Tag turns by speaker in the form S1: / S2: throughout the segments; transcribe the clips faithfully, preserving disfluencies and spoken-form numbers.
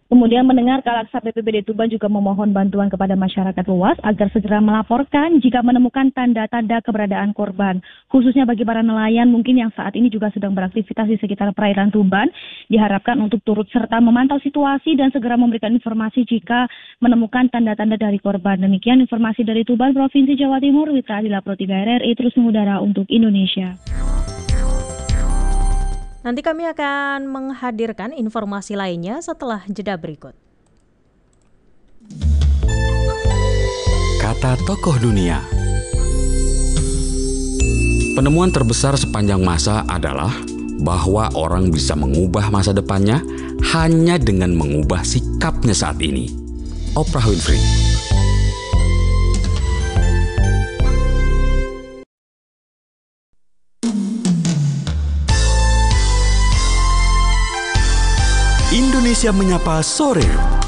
S1: Kemudian mendengar Kalaksa B P B D Tuban juga memohon bantuan kepada masyarakat luas agar segera melaporkan jika menemukan tanda-tanda keberadaan korban. Khususnya bagi para nelayan mungkin yang saat ini juga sedang beraktivitas di sekitar perairan Tuban, diharapkan untuk turut serta memantau situasi dan segera memberikan informasi jika menemukan tanda-tanda dari korban. Demikian informasi dari Tuban, Provinsi Jawa Timur. Wita Adila Pro tiga R R I terus mengudara untuk Indonesia.
S2: Nanti kami akan menghadirkan informasi lainnya setelah jeda berikut.
S3: Kata tokoh dunia. Penemuan terbesar sepanjang masa adalah bahwa orang bisa mengubah masa depannya hanya dengan mengubah sikapnya saat ini. Oprah Winfrey. Indonesia Menyapa Sore.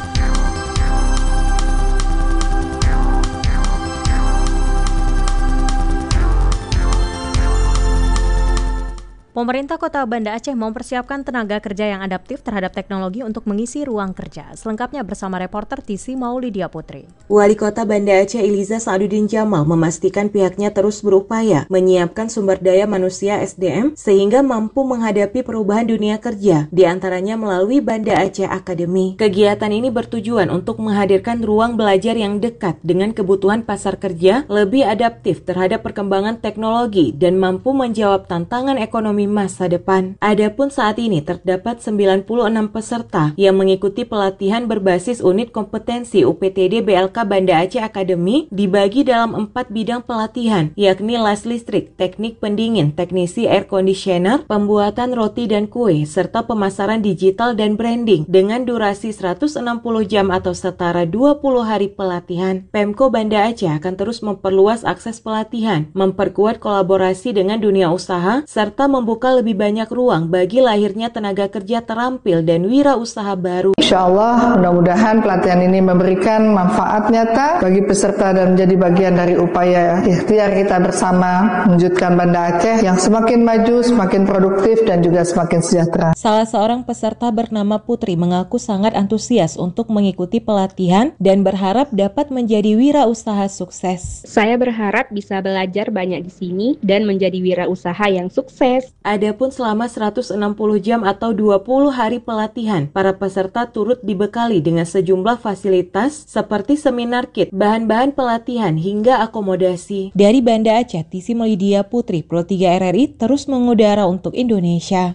S2: Pemerintah Kota Banda Aceh mempersiapkan tenaga kerja yang adaptif terhadap teknologi untuk mengisi ruang kerja. Selengkapnya bersama reporter T C Maulidia Putri.
S4: Wali Kota Banda Aceh Iliza Sa'aduddin Jamal memastikan pihaknya terus berupaya menyiapkan sumber daya manusia S D M sehingga mampu menghadapi perubahan dunia kerja, di antaranya melalui Banda Aceh Academy. Kegiatan ini bertujuan untuk menghadirkan ruang belajar yang dekat dengan kebutuhan pasar kerja, lebih adaptif terhadap perkembangan teknologi, dan mampu menjawab tantangan ekonomi masa depan. Adapun saat ini terdapat sembilan puluh enam peserta yang mengikuti pelatihan berbasis unit kompetensi U P T D B L K Banda Aceh Academy dibagi dalam empat bidang pelatihan, yakni las listrik, teknik pendingin, teknisi air conditioner, pembuatan roti dan kue, serta pemasaran digital dan branding dengan durasi seratus enam puluh jam atau setara dua puluh hari pelatihan. Pemko Banda Aceh akan terus memperluas akses pelatihan, memperkuat kolaborasi dengan dunia usaha, serta membuka membuka lebih banyak ruang bagi lahirnya tenaga kerja terampil dan wirausaha baru.
S5: Insya Allah, mudah-mudahan pelatihan ini memberikan manfaat nyata bagi peserta dan menjadi bagian dari upaya ikhtiar kita bersama mewujudkan Banda Aceh yang semakin maju, semakin produktif, dan juga semakin sejahtera.
S4: Salah seorang peserta bernama Putri mengaku sangat antusias untuk mengikuti pelatihan dan berharap dapat menjadi wirausaha sukses.
S6: Saya berharap bisa belajar banyak di sini dan menjadi wirausaha yang sukses.
S4: Adapun selama seratus enam puluh jam atau dua puluh hari pelatihan, para peserta turut dibekali dengan sejumlah fasilitas seperti seminar kit, bahan-bahan pelatihan, hingga akomodasi. Dari Banda Aceh, T C Maulidia Putri, Pro tiga R R I terus mengudara untuk Indonesia.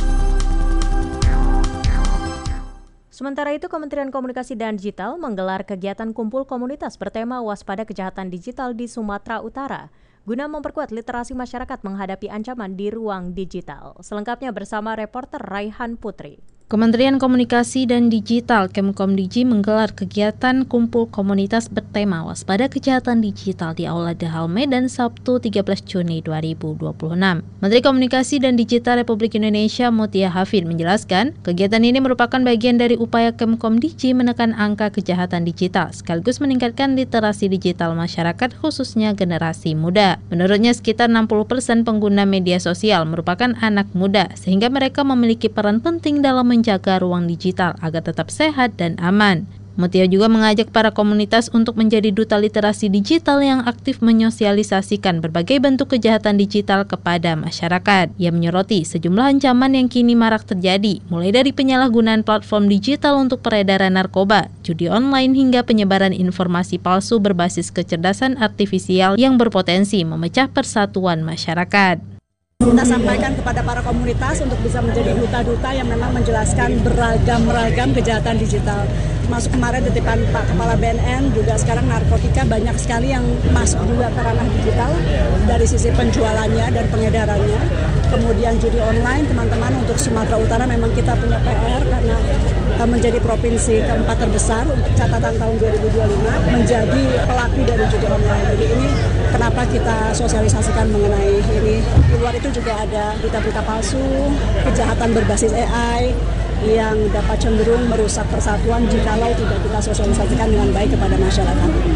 S2: Sementara itu, Kementerian Komunikasi dan Digital menggelar kegiatan kumpul komunitas bertema waspada kejahatan digital di Sumatera Utara, guna memperkuat literasi masyarakat menghadapi ancaman di ruang digital. Selengkapnya bersama reporter Raihan Putri.
S7: Kementerian Komunikasi dan Digital Kemkomdigi menggelar kegiatan kumpul komunitas bertema waspada kejahatan digital di Aula Dahal Medan Sabtu tiga belas Juni dua ribu dua puluh enam. Menteri Komunikasi dan Digital Republik Indonesia Mutia Hafid menjelaskan, kegiatan ini merupakan bagian dari upaya Kemkomdigi menekan angka kejahatan digital sekaligus meningkatkan literasi digital masyarakat khususnya generasi muda. Menurutnya sekitar enam puluh persen pengguna media sosial merupakan anak muda sehingga mereka memiliki peran penting dalam menjaga ruang digital agar tetap sehat dan aman. Mutia juga mengajak para komunitas untuk menjadi duta literasi digital yang aktif menyosialisasikan berbagai bentuk kejahatan digital kepada masyarakat. Ia menyoroti sejumlah ancaman yang kini marak terjadi, mulai dari penyalahgunaan platform digital untuk peredaran narkoba, judi online, hingga penyebaran informasi palsu berbasis kecerdasan artifisial yang berpotensi memecah persatuan masyarakat.
S8: Kita sampaikan kepada para komunitas untuk bisa menjadi duta-duta yang memang menjelaskan beragam-ragam kejahatan digital. Masuk kemarin titipan Pak Kepala B N N, juga sekarang narkotika banyak sekali yang masuk juga ke ranah digital dari sisi penjualannya dan pengedarannya. Kemudian judi online, teman-teman, untuk Sumatera Utara memang kita punya P R karena menjadi provinsi keempat terbesar untuk catatan tahun dua ribu dua puluh lima menjadi pelaku dari judi online. Jadi ini kenapa kita sosialisasikan mengenai ini. Di luar itu juga ada berita-berita palsu, kejahatan berbasis A I yang dapat cenderung merusak persatuan jikalau tidak kita sosialisasikan dengan baik kepada masyarakat.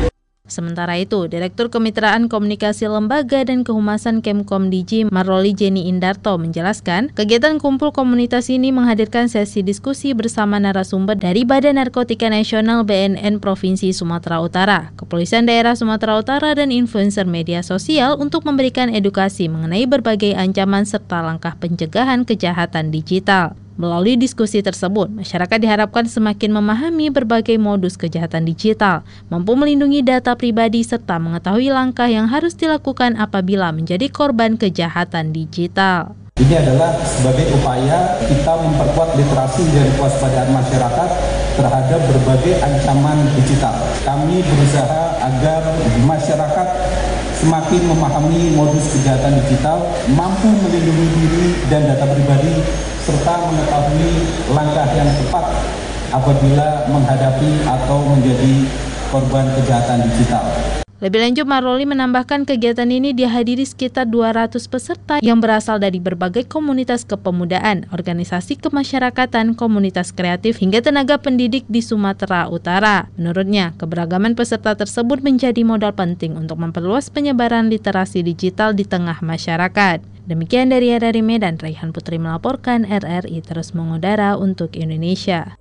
S7: Sementara itu, Direktur Kemitraan Komunikasi Lembaga dan Kehumasan Kemkomdiji Maroli Jenny Indarto menjelaskan, kegiatan kumpul komunitas ini menghadirkan sesi diskusi bersama narasumber dari Badan Narkotika Nasional B N N Provinsi Sumatera Utara, Kepolisian Daerah Sumatera Utara, dan influencer media sosial untuk memberikan edukasi mengenai berbagai ancaman serta langkah pencegahan kejahatan digital. Melalui diskusi tersebut, masyarakat diharapkan semakin memahami berbagai modus kejahatan digital, mampu melindungi data pribadi, serta mengetahui langkah yang harus dilakukan apabila menjadi korban kejahatan digital.
S9: Ini adalah sebagai upaya kita memperkuat literasi dan kewaspadaan masyarakat terhadap berbagai ancaman digital. Kami berusaha agar masyarakat semakin memahami modus kejahatan digital, mampu melindungi diri dan data pribadi, serta mengetahui langkah yang tepat apabila menghadapi atau menjadi korban kejahatan digital.
S7: Lebih lanjut, Maroli menambahkan kegiatan ini dihadiri sekitar dua ratus peserta yang berasal dari berbagai komunitas kepemudaan, organisasi kemasyarakatan, komunitas kreatif, hingga tenaga pendidik di Sumatera Utara. Menurutnya, keberagaman peserta tersebut menjadi modal penting untuk memperluas penyebaran literasi digital di tengah masyarakat. Demikian dari R R I Medan, Raihan Putri melaporkan. R R I terus mengudara untuk Indonesia.